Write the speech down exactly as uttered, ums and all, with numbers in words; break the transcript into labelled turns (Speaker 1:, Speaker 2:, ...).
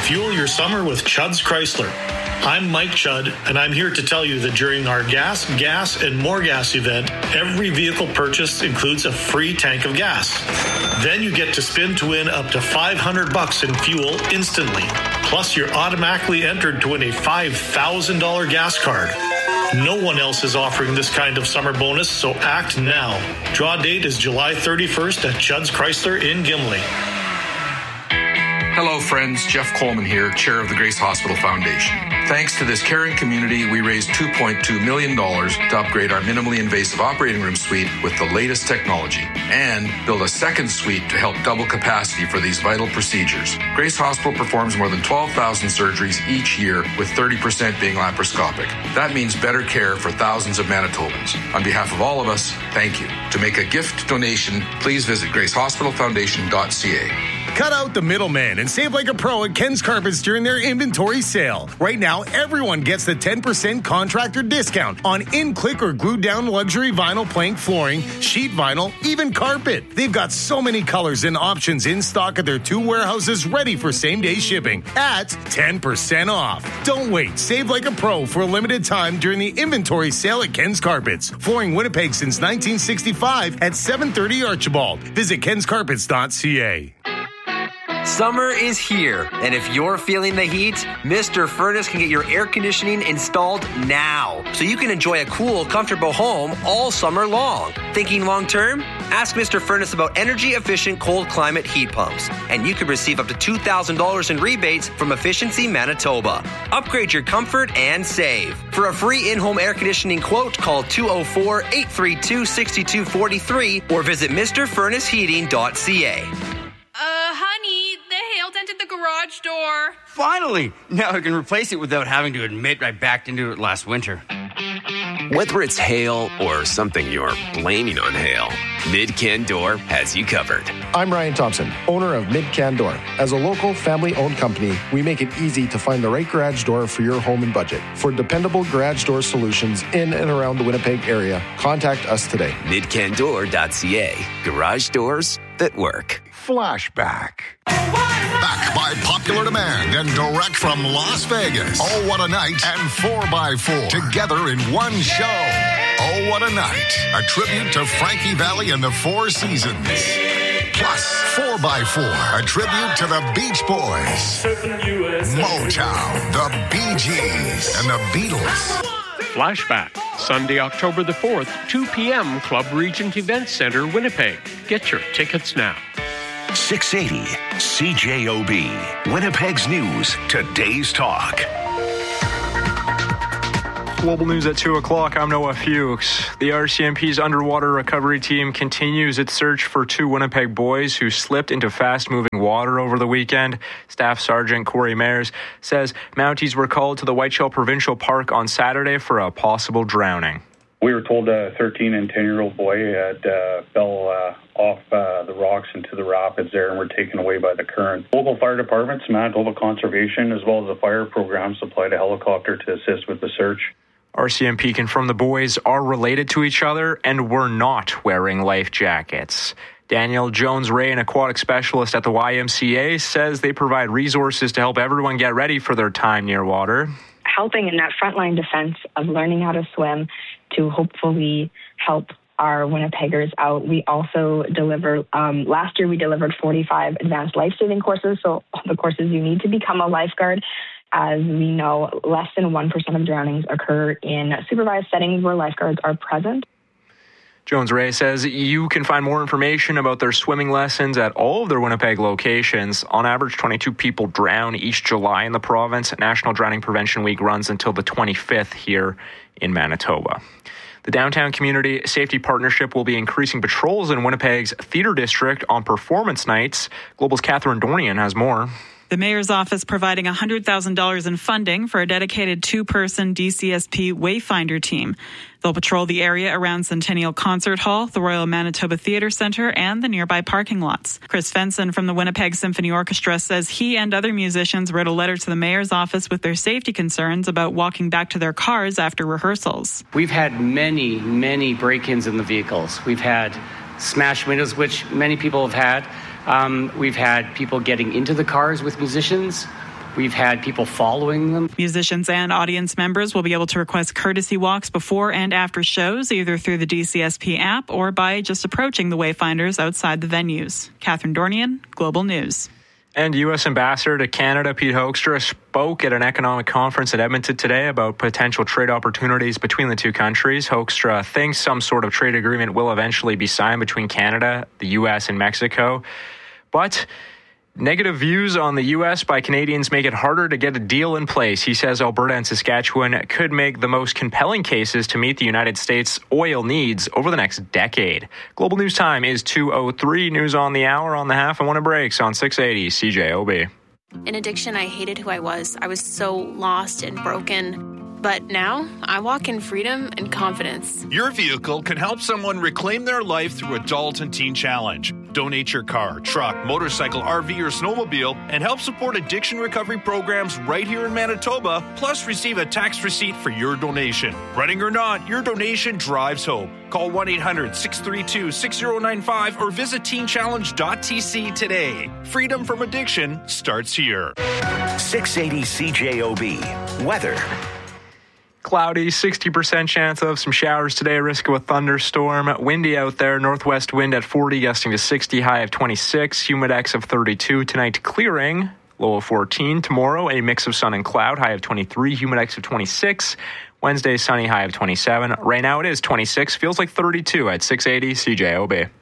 Speaker 1: Fuel your summer with Chudd's Chrysler. I'm Mike Chudd, and I'm here to tell you that during our Gas, Gas, and More Gas event, every vehicle purchased includes a free tank of gas. Then you get to spin to win up to five hundred bucks in fuel instantly. Plus, you're automatically entered to win a five thousand dollars gas card. No one else is offering this kind of summer bonus, so act now. Draw date is July thirty-first at Chudd's Chrysler in Gimli.
Speaker 2: Hello, friends. Jeff Coleman here, chair of the Grace Hospital Foundation. Thanks to this caring community, we raised two point two million dollars to upgrade our minimally invasive operating room suite with the latest technology and build a second suite to help double capacity for these vital procedures. Grace Hospital performs more than twelve thousand surgeries each year, with thirty percent being laparoscopic. That means better care for thousands of Manitobans. On behalf of all of us, thank you. To make a gift donation, please visit grace hospital foundation dot c a.
Speaker 3: Cut out the middleman and save like a pro at Ken's Carpets during their inventory sale. Right now, everyone gets the ten percent contractor discount on in-click or glued-down luxury vinyl plank flooring, sheet vinyl, even carpet. They've got so many colors and options in stock at their two warehouses ready for same-day shipping at ten percent off. Don't wait. Save like a pro for a limited time during the inventory sale at Ken's Carpets. Flooring Winnipeg since nineteen sixty-five at seven thirty Archibald. Visit kens carpets dot c a.
Speaker 4: Summer is here, and if you're feeling the heat, Mister Furnace can get your air conditioning installed now, so you can enjoy a cool, comfortable home all summer long. Thinking long term? Ask Mister Furnace about energy-efficient cold climate heat pumps, and you could receive up to two thousand dollars in rebates from Efficiency Manitoba. Upgrade your comfort and save. For a free in-home air conditioning quote, call two oh four, eight three two, six two four three or visit mister furnace heating dot c a.
Speaker 5: Uh, honey, the hail dented the garage door.
Speaker 6: Finally! Now I can replace it without having to admit I backed into it last winter.
Speaker 7: Whether it's hail or something you're blaming on hail, Mid-Can Door has you covered.
Speaker 8: I'm Ryan Thompson, owner of Mid-Can Door. As a local, family-owned company, we make it easy to find the right garage door for your home and budget. For dependable garage door solutions in and around the Winnipeg area, contact us today.
Speaker 7: mid can door dot c a. Garage doors that work.
Speaker 9: Flashback. Back by popular demand and direct from Las Vegas. Oh, what a night and four by four together in one show. Oh, what a night. A tribute to Frankie Valli and the Four Seasons. Plus, four by four, a tribute to the Beach Boys, Motown, the Bee Gees, and the Beatles.
Speaker 10: Flashback, Sunday, October the fourth, two p.m., Club Regent Event Center, Winnipeg. Get your tickets now.
Speaker 11: six eighty C J O B, Winnipeg's News, today's talk.
Speaker 12: Global news at two o'clock. I'm Noah Fuchs. The R C M P's underwater recovery team continues its search for two Winnipeg boys who slipped into fast-moving water over the weekend. Staff Sergeant Corey Mayers says Mounties were called to the Whiteshell Provincial Park on Saturday for a possible drowning.
Speaker 13: We were told a thirteen and ten-year-old boy had uh, fell uh, off uh, the rocks into the rapids there and were taken away by the current. Local fire departments, Manitoba Conservation, as well as the fire program supplied a helicopter to assist with the search.
Speaker 12: R C M P confirmed the boys are related to each other and were not wearing life jackets. Daniel Jones-Ray, an aquatic specialist at the Y M C A, says they provide resources to help everyone get ready for their time near water.
Speaker 14: Helping in that frontline defense of learning how to swim to hopefully help our Winnipeggers out. We also deliver, um, last year we delivered forty-five advanced life-saving courses, so the courses you need to become a lifeguard. As we know, less than one percent of drownings occur in supervised settings where lifeguards are present.
Speaker 12: Jones-Ray says you can find more information about their swimming lessons at all of their Winnipeg locations. On average, twenty-two people drown each July in the province. National Drowning Prevention Week runs until the twenty-fifth here in Manitoba. The Downtown Community Safety Partnership will be increasing patrols in Winnipeg's Theatre District on performance nights. Global's Catherine Dornian has more.
Speaker 15: The mayor's office providing one hundred thousand dollars in funding for a dedicated two-person D C S P Wayfinder team. They'll patrol the area around Centennial Concert Hall, the Royal Manitoba Theatre Centre, and the nearby parking lots. Chris Fenson from the Winnipeg Symphony Orchestra says he and other musicians wrote a letter to the mayor's office with their safety concerns about walking back to their cars after rehearsals.
Speaker 6: We've had many, many break-ins in the vehicles. We've had smashed windows, which many people have had. Um, we've had people getting into the cars with musicians. We've had people following them.
Speaker 15: Musicians and audience members will be able to request courtesy walks before and after shows, either through the D C S P app or by just approaching the wayfinders outside the venues. Catherine Dornian, Global News.
Speaker 12: And U S Ambassador to Canada Pete Hoekstra spoke at an economic conference in Edmonton today about potential trade opportunities between the two countries. Hoekstra thinks some sort of trade agreement will eventually be signed between Canada, the U S, and Mexico. But negative views on the U S by Canadians make it harder to get a deal in place. He says Alberta and Saskatchewan could make the most compelling cases to meet the United States' oil needs over the next decade. Global News Time is two oh three. News on the hour on the half and when it breaks on six eighty C J O B.
Speaker 5: In addiction, I hated who I was. I was so lost and broken. But now, I walk in freedom and confidence.
Speaker 16: Your vehicle can help someone reclaim their life through Adult and Teen Challenge. Donate your car, truck, motorcycle, R V, or snowmobile and help support addiction recovery programs right here in Manitoba, plus receive a tax receipt for your donation. Running or not, your donation drives hope. Call one eight hundred six three two six zero nine five or visit teen challenge dot t c today. Freedom from addiction starts here.
Speaker 11: six eighty C J O B. Weather.
Speaker 12: Cloudy, sixty percent chance of some showers today, risk of a thunderstorm. Windy out there, northwest wind at forty, gusting to sixty, high of twenty-six, humidex of thirty-two. Tonight, clearing, low of fourteen. Tomorrow, a mix of sun and cloud, high of twenty-three, humidex of twenty-six. Wednesday, sunny, high of twenty-seven. Right now, it is twenty-six, feels like thirty-two at six eighty C J O B.